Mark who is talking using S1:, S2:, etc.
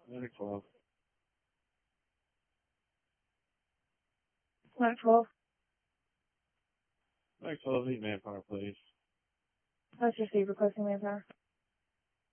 S1: Atlantic 12.
S2: Atlantic 12.
S1: Atlantic 12, need manpower, please.
S2: How's your state requesting manpower?